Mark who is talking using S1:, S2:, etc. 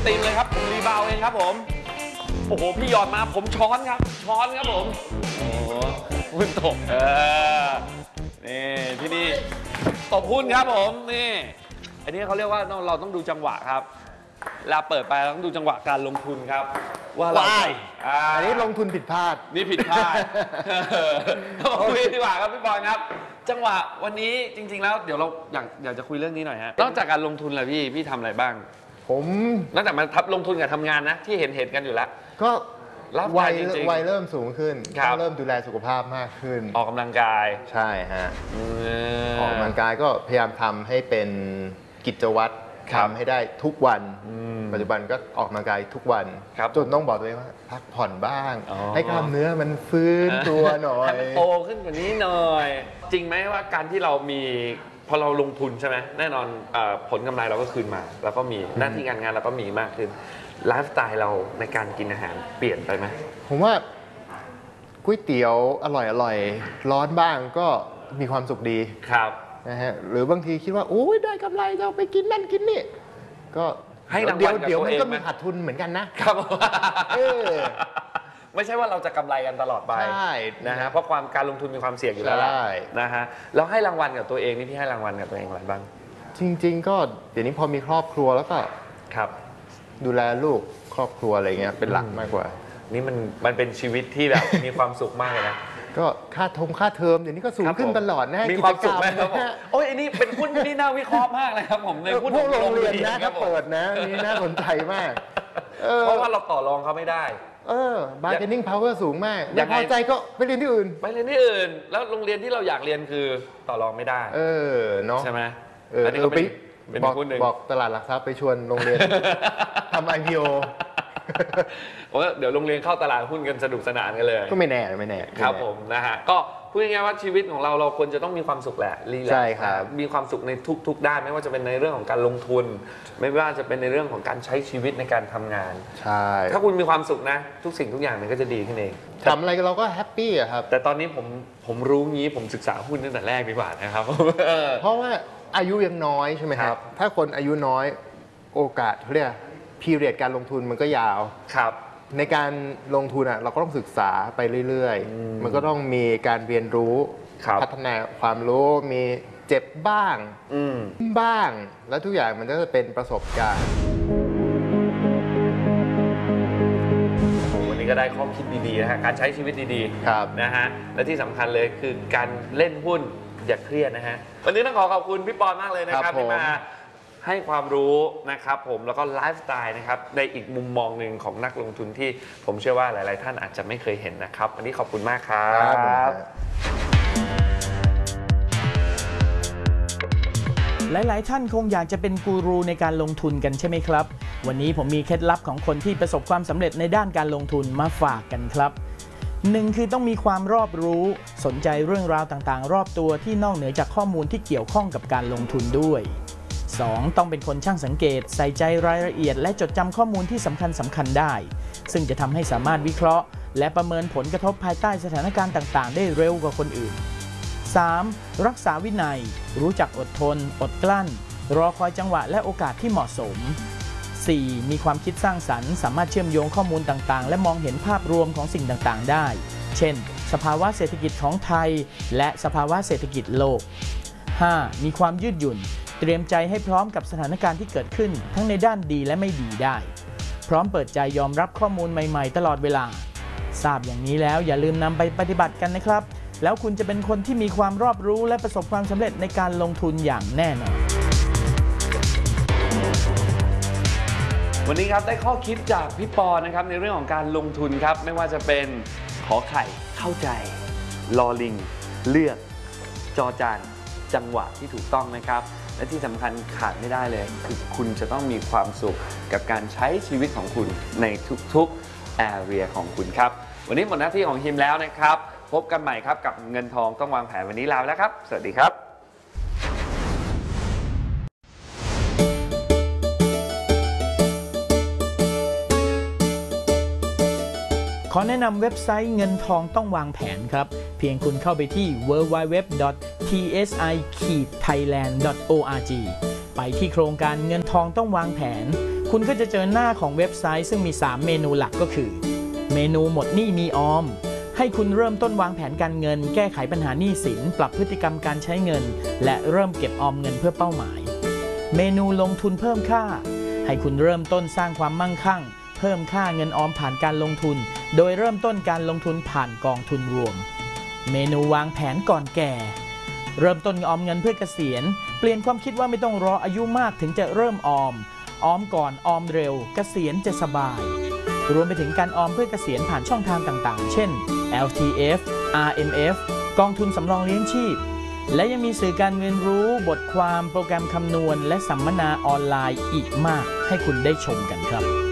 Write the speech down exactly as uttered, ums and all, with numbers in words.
S1: ตีมเลยครับผมรีบาวเองครับผมโอ้โหพี่หยอดมาผมช้อนครับช้อนครับผมโอ้โหหุ้นตกเออนี่ที่นี่ตบหุ้นครับผมนี่อันนี้เขาเรียกว่าเราต้องดูจังหวะครับเวลาเปิดไปเราต้องดูจังหวะการลงทุนครับว่าเรา
S2: อันนี้ลงทุนผิดพลาด
S1: นี่ผิดพลาดคุยดีกว่าครับพี่บอลครับจังหวะวันนี้จริงๆแล้วเดี๋ยวเราอยากอยากจะคุยเรื่องนี้หน่อยฮะนอกจากการลงทุนแล้วพี่พี่ทำอะไรบ้าง
S2: ผม
S1: นอกจากมาทับลงทุนกับทำงานนะที่เห็นเห็นกันอยู่แล้ว
S2: ก็วัยวัยเริ่มสูงขึ้นเริ่มดูแลสุขภาพมากขึ้น
S1: ออกกำลังกาย
S2: ใช่ฮะออกกำลังกายก็พยายามทำให้เป็นกิจวัตรทำให้ได้ทุกวันปัจจุบันก็ออกกำลังกายทุกวันจนต้องบอกตัวเองว่าพักผ่อนบ้างให้กล้ามเนื้อมันฟื้นตัวหน่อย
S1: โตขึ้นกว่านี้หน่อยจริงไหมว่าการที่เรามีพอเราลงทุนใช่ไหมแน่นอนผลกำไรเราก็คืนมาแล้วก็มีหน้าที่การงานเราก็มีมากขึ้นไลฟ์สไตล์เราในการกินอาหารเปลี่ยนไปไหม
S2: ผมว่าก๋วยเตี๋ยวอร่อยอร่อยร้อนบ้างก็มีความสุขดี
S1: ครับ
S2: นะฮะหรือบางทีคิดว่าโอ้ยได้กำไรเราไปกินนั่นกินนี่ก็
S1: ให้รางวัลกับตัวเอง
S2: เดี๋ยวมันก็มีขาดทุนเหมือนกันนะครับ
S1: ไม่ใช่ว่าเราจะกำไรกันตลอดไป
S2: ใช่
S1: นะฮะเพราะความการลงทุนมีความเสี่ยงอยู่แล้วนะฮะแล้วให้รางวัลกับตัวเองนี่พี่ให้รางวัลกับตัวเองอะไรบ้าง
S2: จริงๆก็เดี๋ยวนี้พอมีครอบครัวแล้วก็
S1: ครับ
S2: ดูแลลูกครอบครัวอะไรเงี้ยเป็นหลักมากกว่า
S1: นี่มันมันเป็นชีวิตที่แบบมีความสุขมากเลยนะ
S2: ก็ค่าทงค่าเทอมเดี๋ยวนี้ก็สูงขึ้นตลอดนะ
S1: มีความสุขไหมครับผมโอ้ยอันนี้เป็นหุ้นที่น่าวิเคราะห์มากเลยครับผมในหุ้น
S2: พวกโรงเรียนนะถ้าเปิดนะนี่น่าสนใจมาก
S1: เพราะว่าเราต่อรองเขาไม่ได้
S2: เออ bargaining power สูงมากไม่พอใจก็ไปเรียนที่อื่น
S1: ไปเรียนที่อื่นแล้วโรงเรียนที่เราอยากเรียนคือต่อรองไม่ได้
S2: เออเนาะ
S1: ใช่ไหม
S2: เออเป็นบอกบอกตลาดหลักทรัพย์ไปชวนโรงเรียนทำ ไอ พี โอ
S1: ว่าเดี๋ยวโรงเรียนเข้าตลาดหุ้นกันสนุกสนานกันเลย
S2: ก็ไม่แน่ไม่แน่
S1: ครับผมนะฮะก็พูดง่ายๆว่าชีวิตของเราเราควรจะต้องมีความสุขแหละรีแลกซ์
S2: ใช่ครับ
S1: มีความสุขในทุกๆด้านไม่ว่าจะเป็นในเรื่องของการลงทุนไม่ว่าจะเป็นในเรื่องของการใช้ชีวิตในการทำงาน
S2: ใช่
S1: ถ้าคุณมีความสุขนะทุกสิ่งทุกอย่างมันก็จะดีขึ้นเอง
S2: ทำอะไรเราก็แฮปปี้อะครับ
S1: แต่ตอนนี้ผมผมรู้งี้ผมศึกษาหุ้นตั้งแต่แรกดีกว่านะครับ
S2: เพราะว่าอายุยังน้อยใช่ไหมครับถ้าคนอายุน้อยโอกาสเขาเรียกพีเรียดการลงทุนมันก็ยาว
S1: ครับ
S2: ในการลงทุนอ่ะเราก็ต้องศึกษาไปเรื่อยๆมันก็ต้องมีการเรียนรู้พัฒนาความรู้มีเจ็บบ้างบ้างแล้วทุกอย่างมันก็จะเป็นประสบการณ์
S1: วันนี้ก็ได้ข้อคิดดีๆนะฮะการใช้ชีวิตดีๆนะฮะและที่สำคัญเลยคือการเล่นหุ้นอย่าเครียดนะฮะวันนี้ต้องขอขอบคุณพี่ปอนมากเลยนะครับที่มาให้ความรู้นะครับผมแล้วก็ไลฟ์สไตล์นะครับในอีกมุมมองหนึ่งของนักลงทุนที่ผมเชื่อว่าหลายๆท่านอาจจะไม่เคยเห็นนะครับวันนี้ขอบคุณมากครับ
S3: หลายๆท่านคงอยากจะเป็นกูรูในการลงทุนกันใช่ไหมครับวันนี้ผมมีเคล็ดลับของคนที่ประสบความสำเร็จในด้านการลงทุนมาฝากกันครับหนึ่งคือต้องมีความรอบรู้สนใจเรื่องราวต่างๆรอบตัวที่นอกเหนือจากข้อมูลที่เกี่ยวข้องกับการลงทุนด้วยสองต้องเป็นคนช่างสังเกตใส่ใจรายละเอียดและจดจำข้อมูลที่สำคัญสำคัญได้ซึ่งจะทำให้สามารถวิเคราะห์และประเมินผลกระทบภายใต้สถานการณ์ต่างๆได้เร็วกว่าคนอื่น สาม รักษาวินัยรู้จักอดทนอดกลั้นรอคอยจังหวะและโอกาสที่เหมาะสม สี่ มีความคิดสร้างสรรค์สามารถเชื่อมโยงข้อมูลต่างๆและมองเห็นภาพรวมของสิ่งต่างๆได้เช่นสภาวะเศรษฐกิจของไทยและสภาวะเศรษฐกิจโลก ห้า มีความยืดหยุ่นเตรียมใจให้พร้อมกับสถานการณ์ที่เกิดขึ้นทั้งในด้านดีและไม่ดีได้พร้อมเปิดใจยอมรับข้อมูลใหม่ๆตลอดเวลาทราบอย่างนี้แล้วอย่าลืมนำไปปฏิบัติกันนะครับแล้วคุณจะเป็นคนที่มีความรอบรู้และประสบความสำเร็จในการลงทุนอย่างแน่นอน
S1: วันนี้ครับได้ข้อคิดจากพี่ปอนะครับในเรื่องของการลงทุนครับไม่ว่าจะเป็นขอไข่เข้าใจลอลิงเลือกจอจานจังหวะที่ถูกต้องนะครับและที่สำคัญขาดไม่ได้เลยคือคุณจะต้องมีความสุขกับการใช้ชีวิตของคุณในทุกๆแอเรียของคุณครับวันนี้หมดหน้าที่ของฮิมแล้วนะครับพบกันใหม่ครับกับเงินทองต้องวางแผนวันนี้ลาไปแล้วครับสวัสดีครับ
S3: ขอแนะนำเว็บไซต์เงินทองต้องวางแผนครับเพียงคุณเข้าไปที่ ดับเบิลยู ดับเบิลยู ดับเบิลยู ดอท ที เอส ไอ ไทยแลนด์ ดอท โอ อาร์ จี ไปที่โครงการเงินทองต้องวางแผนคุณก็จะเจอหน้าของเว็บไซต์ซึ่งมีสามเมนูหลักก็คือเมนูหมดหนี้มีออมให้คุณเริ่มต้นวางแผนการเงินแก้ไขปัญหาหนี้สินปรับพฤติกรรมการใช้เงินและเริ่มเก็บออมเงินเพื่อเป้าหมายเมนูลงทุนเพิ่มค่าให้คุณเริ่มต้นสร้างความมั่งคั่งเพิ่มค่าเงินออมผ่านการลงทุนโดยเริ่มต้นการลงทุนผ่านกองทุนรวมเมนูวางแผนก่อนแก่เริ่มต้นออมเงินเพื่อเกษียณเปลี่ยนความคิดว่าไม่ต้องรออายุมากถึงจะเริ่มออมออมก่อนออมเร็วเกษียณจะสบายรวมไปถึงการออมเพื่อเกษียณผ่านช่องทางต่างๆเช่น แอล ที เอฟ อาร์ เอ็ม เอฟ กองทุนสำรองเลี้ยงชีพและยังมีสื่อการเรียนรู้บทความโปรแกรมคำนวณและสัมมนาออนไลน์อีกมากให้คุณได้ชมกันครับ